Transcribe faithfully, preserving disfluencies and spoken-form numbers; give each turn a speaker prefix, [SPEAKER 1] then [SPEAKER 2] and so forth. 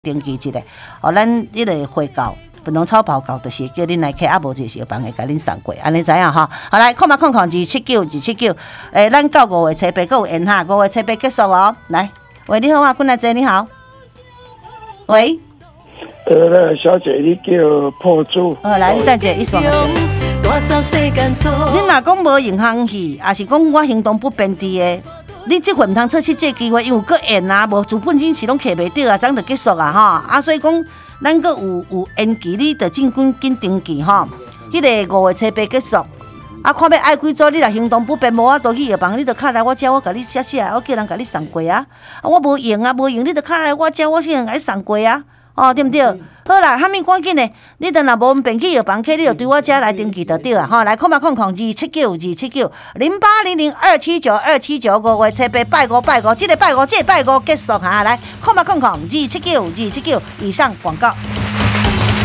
[SPEAKER 1] 登记一下，哦，咱迄个会告。粉红草包告就是叫恁来客，啊无就是帮会甲恁送过，安尼知影哈？好来，看嘛看看二七九二七九，诶，咱到五月初八还有缘哈，五月初八结束哦。来，喂，你好啊，坤来姐你好，喂，
[SPEAKER 2] 呃，小姐，你叫破主。
[SPEAKER 1] 呃，来，你等者，一双个。你若讲无影响去，也是讲我行动不便利的，你即回毋通错失这机会，因为佫缘啊，无资本金是拢摕袂到啊，怎就结束啊？哈，啊，所以讲。咱阁有有延期，你着尽管紧登记吼。迄、那个五月初八结束，啊，看要爱几组，你若行动不便，无法度去药房，你着敲来我遮，我甲你写写，我叫人甲你送过啊。啊，我无用啊，无用，你着敲来我遮，我先甲你送过啊。哦，对毋对？好啦，哈物赶紧的，你等若无便去药房去，你着对我遮来登记就对啊。吼，来，看嘛看看，二七九二七九零八零零二七九二七九五月初八拜五拜五，即、这个拜五，即、这个拜五结束哈。来，看嘛看看，二七九二七九以上广告。